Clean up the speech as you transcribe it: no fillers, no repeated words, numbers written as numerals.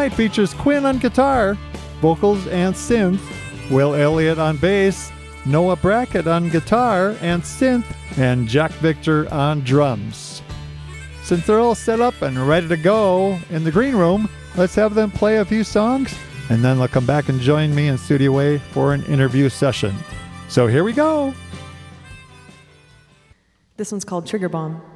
tonight features Quinn on guitar, vocals and synth, Will Elliott on bass, Noah Brackett on guitar and synth, and Jack Victor on drums. Since they're all set up and ready to go in the green room, let's have them play a few songs, and then they'll come back and join me in Studio A for an interview session. So here we go. This one's called Trigger Bomb.